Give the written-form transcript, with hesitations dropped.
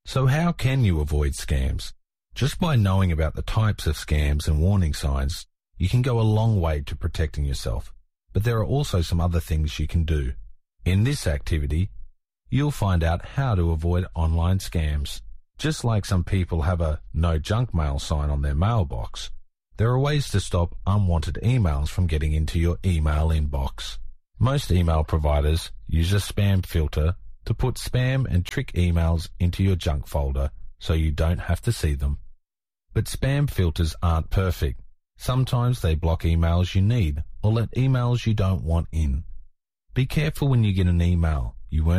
So how can you avoid scams? Just by knowing about the types of scams and warning signs, you can go a long way to protecting yourself. But there are also some other things you can do. In this activity, you'll find out how to avoid online scams. Just like some people have a no junk mail sign on their mailbox, there are ways to stop unwanted emails from getting into your email inbox. Most email providers use a spam filter to put spam and trick emails into your junk folder so you don't have to see them. But spam filters aren't perfect. Sometimes they block emails you need or let emails you don't want in. Be careful when you get an email. You weren't